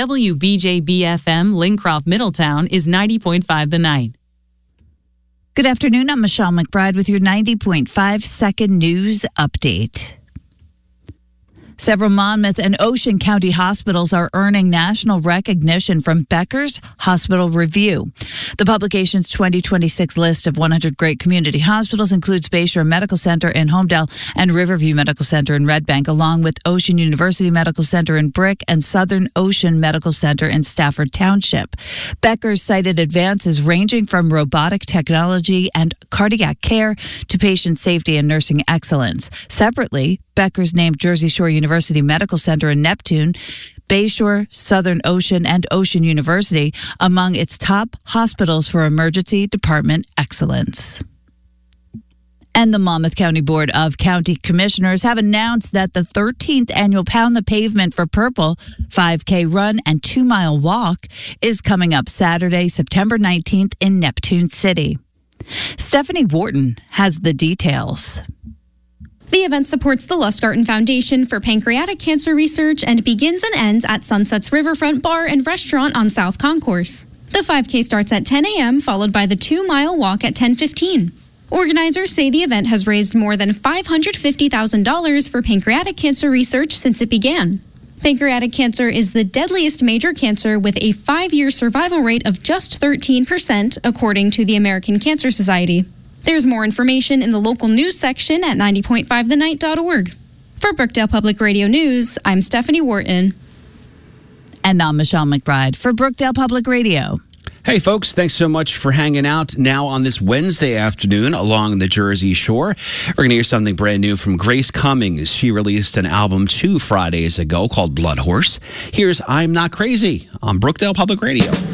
WBJB-FM Lincroft Middletown is 90.5 The Night. Good afternoon. I'm Michelle McBride with your 90.5 second news update. Several Monmouth and Ocean County hospitals are earning national recognition from Becker's Hospital Review. The publication's 2026 list of 100 great community hospitals includes Bayshore Medical Center in Homedale and Riverview Medical Center in Red Bank, along with Ocean University Medical Center in Brick and Southern Ocean Medical Center in Stafford Township. Becker's cited advances ranging from robotic technology and cardiac care to patient safety and nursing excellence. Separately, Becker's named Jersey Shore University Medical Center in Neptune, Bayshore, Southern Ocean, and Ocean University among its top hospitals for emergency department excellence. And the Monmouth County Board of County Commissioners have announced that the 13th annual Pound the Pavement for Purple 5K run and 2-mile walk is coming up Saturday, September 19th in Neptune City. Stephanie Wharton has the details. The event supports the Lustgarten Foundation for Pancreatic Cancer Research and begins and ends at Sunset's Riverfront Bar and Restaurant on South Concourse. The 5K starts at 10 a.m., followed by the 2-mile walk at 10:15. Organizers say the event has raised more than $550,000 for pancreatic cancer research since it began. Pancreatic cancer is the deadliest major cancer with a 5-year survival rate of just 13%, according to the American Cancer Society. There's more information in the local news section at 90.5thenight.org. For Brookdale Public Radio News, I'm Stephanie Wharton. And I'm Michelle McBride for Brookdale Public Radio. Hey, folks, thanks so much for hanging out now on this Wednesday afternoon along the Jersey Shore. We're going to hear something brand new from Grace Cummings. She released an album 2 Fridays ago called Blood Horse. Here's I'm Not Crazy on Brookdale Public Radio.